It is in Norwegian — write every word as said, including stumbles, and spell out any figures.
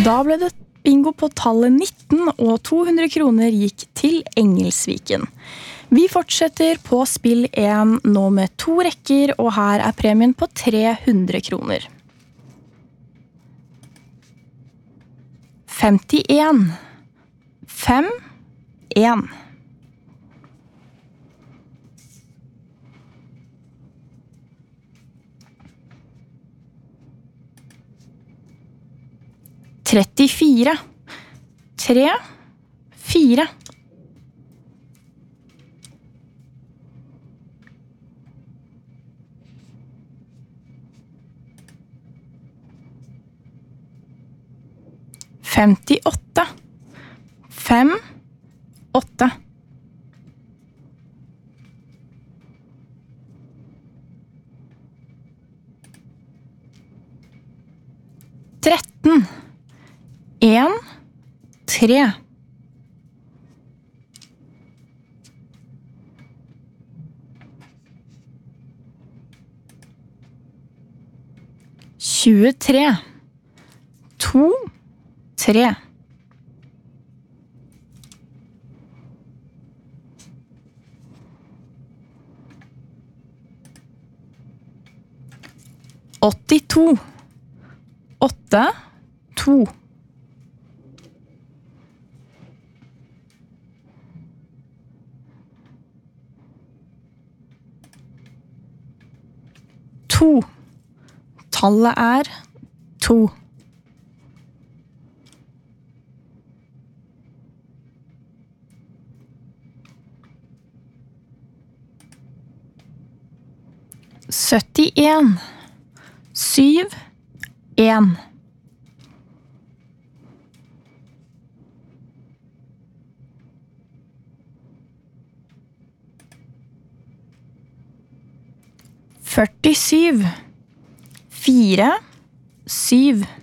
Da ble det bingo på tallet nitten, og to hundre kroner gikk til Engelsviken. Vi fortsetter på spill én nå med to rekker, og her er premien på tre hundre kroner. femtien. Fem. En. trettifire. Tre. Fire. femtiåtte. Fem. Åtte. tretten. En. Tre. tjuetre. To. Tre. åttito. Åtte. To. To. Tallet er to. syttien. Syv. En. førtisju. Fire. Syv.